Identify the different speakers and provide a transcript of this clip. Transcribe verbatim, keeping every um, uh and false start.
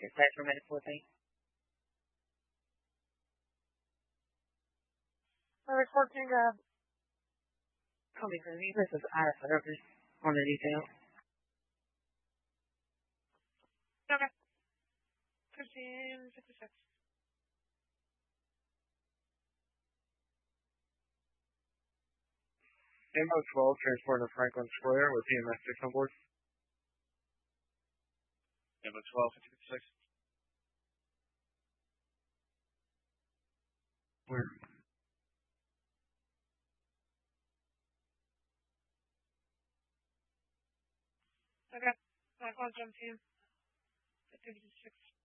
Speaker 1: Just play for a minute, with me.
Speaker 2: I'm recording uh
Speaker 1: Call me for me. This is out of service on the detail.
Speaker 2: okay. Fifteen fifty six.
Speaker 3: Ammo twelve transporting to Franklin Square with E M S six on board.
Speaker 4: Ammo twelve fifty six.
Speaker 3: Where?
Speaker 2: Okay. My phone jump team. fifty six.